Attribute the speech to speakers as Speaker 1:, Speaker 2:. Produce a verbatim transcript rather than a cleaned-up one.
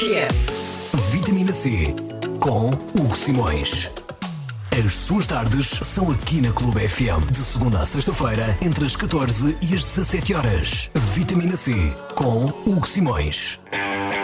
Speaker 1: Que é
Speaker 2: Vitamina C com Hugo Simões. As suas tardes são aqui na Clube F M, de segunda a sexta-feira, entre as catorze e as dezassete horas. Vitamina C com Hugo Simões.